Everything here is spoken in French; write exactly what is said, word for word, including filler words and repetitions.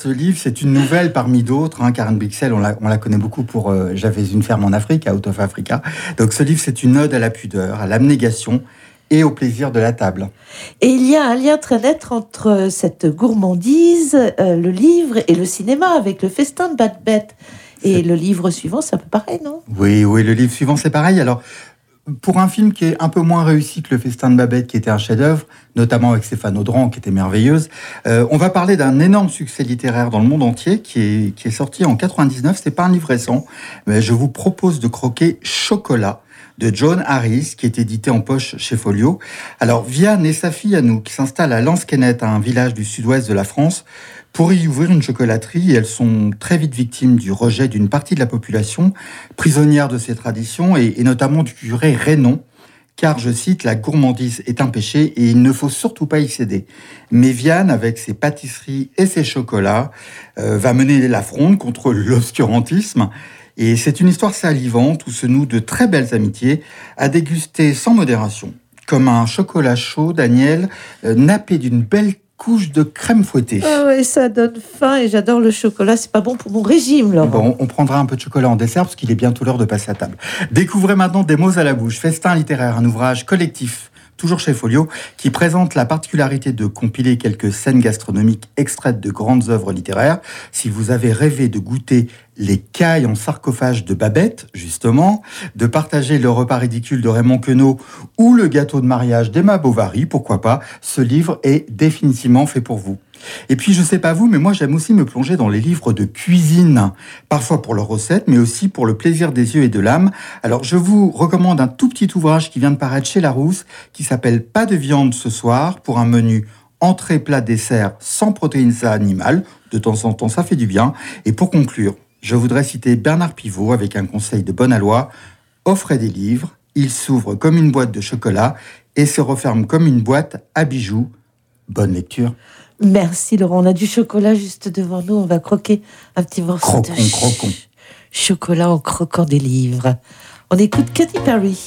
ce livre, c'est une nouvelle parmi d'autres. Hein. Karen Blixen, on la, on la connaît beaucoup pour euh, « J'avais une ferme en Afrique », Out of Africa. Donc ce livre, c'est une ode à la pudeur, à l'abnégation et au plaisir de la table. Et il y a un lien très net entre cette gourmandise, euh, le livre et le cinéma, avec Le Festin de Babette. Et c'est... le livre suivant, c'est un peu pareil, non ? Oui, oui, le livre suivant, c'est pareil. Alors, pour un film qui est un peu moins réussi que Le Festin de Babette, qui était un chef-d'œuvre, notamment avec Stéphane Audran, qui était merveilleuse, euh, on va parler d'un énorme succès littéraire dans le monde entier, qui est, qui est sorti en quatre-vingt-dix-neuf. C'est pas un livre récent, mais je vous propose de croquer Chocolat, de John Harris, qui est édité en poche chez Folio. Alors, Vianne et sa fille Anouk s'installent à Lansquenet, un village du sud-ouest de la France, pour y ouvrir une chocolaterie, et elles sont très vite victimes du rejet d'une partie de la population, prisonnières de ces traditions, et, et notamment du curé Raynon, car, je cite, la gourmandise est un péché et il ne faut surtout pas y céder. Mais Vianne, avec ses pâtisseries et ses chocolats, euh, va mener la fronde contre l'obscurantisme. Et c'est une histoire salivante où se nouent de très belles amitiés à déguster sans modération. Comme un chocolat chaud, Daniel, euh, nappé d'une belle couche de crème fouettée. Ah ouais, ça donne faim et j'adore le chocolat. C'est pas bon pour mon régime, Laurent. Bon, on prendra un peu de chocolat en dessert parce qu'il est bientôt l'heure de passer à table. Découvrez maintenant Des mots à la bouche, Festin littéraire, un ouvrage collectif, toujours chez Folio, qui présente la particularité de compiler quelques scènes gastronomiques extraites de grandes œuvres littéraires. Si vous avez rêvé de goûter les cailles en sarcophage de Babette, justement, de partager le repas ridicule de Raymond Queneau ou le gâteau de mariage d'Emma Bovary, pourquoi pas, ce livre est définitivement fait pour vous. Et puis, je sais pas vous, mais moi, j'aime aussi me plonger dans les livres de cuisine, parfois pour leurs recettes, mais aussi pour le plaisir des yeux et de l'âme. Alors, je vous recommande un tout petit ouvrage qui vient de paraître chez Larousse, qui s'appelle « Pas de viande ce soir » pour un menu entrée, plat, dessert sans protéines animales. De temps en temps, ça fait du bien. Et pour conclure, je voudrais citer Bernard Pivot avec un conseil de bon aloi. Offrez des livres, ils s'ouvrent comme une boîte de chocolat et se referment comme une boîte à bijoux. Bonne lecture. Merci Laurent, on a du chocolat juste devant nous, on va croquer un petit morceau croquons, de ch- croquons. chocolat en croquant des livres. On écoute Katy Perry.